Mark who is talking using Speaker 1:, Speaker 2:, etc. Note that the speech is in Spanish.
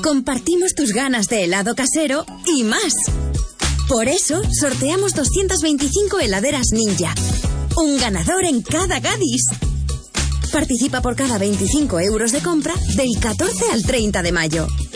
Speaker 1: Compartimos tus ganas de helado casero y más. Por eso, sorteamos 225 heladeras Ninja. Un ganador en cada Gadis. Participa por cada 25 euros de compra del 14 al 30 de mayo.